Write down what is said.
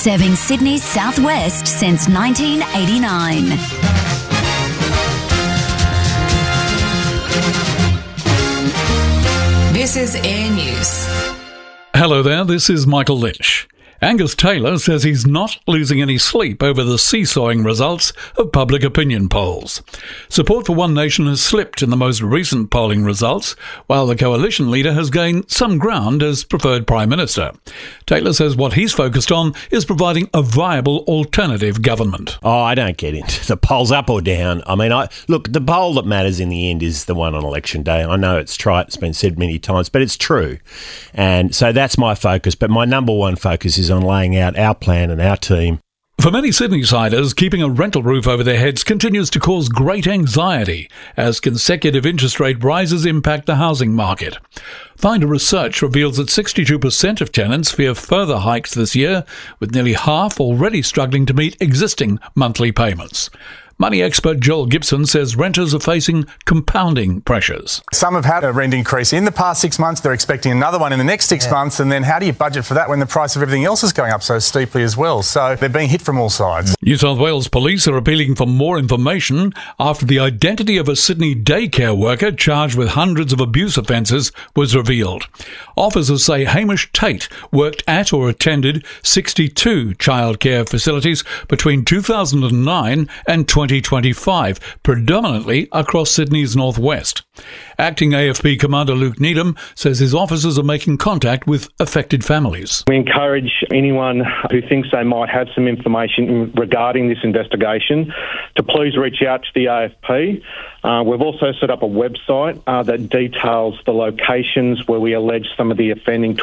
serving Sydney's southwest since 1989. This is Air News. Hello there, this is Michael Lynch. Angus Taylor says he's not losing any sleep over the seesawing results of public opinion polls. Support for One Nation has slipped in the most recent polling results, while the coalition leader has gained some ground as preferred Prime Minister. Taylor says what he's focused on is providing a viable alternative government. Oh, I don't get into the polls up or down. I mean, look, the poll that matters in the end is the one on election day. I know it's trite, it's been said many times, but it's true. And so that's my focus. But my number one focus is on laying out our plan and our team. For many Sydney-siders, keeping a rental roof over their heads continues to cause great anxiety as consecutive interest rate rises impact the housing market. Finder research reveals that 62% of tenants fear further hikes this year, with nearly half already struggling to meet existing monthly payments. Money expert Joel Gibson says renters are facing compounding pressures. Some have had a rent increase in the past 6 months. They're expecting another one in the next 6 months. And then how do you budget for that when the price of everything else is going up so steeply as well? So they're being hit from all sides. New South Wales police are appealing for more information after the identity of a Sydney daycare worker charged with hundreds of abuse offences was revealed. Officers say Hamish Tate worked at or attended 62 childcare facilities between 2009 and 2025, predominantly across Sydney's northwest. Acting AFP Commander Luke Needham says his officers are making contact with affected families. We encourage anyone who thinks they might have some information regarding this investigation to please reach out to the AFP. We've also set up a website that details the locations where we allege some of the offending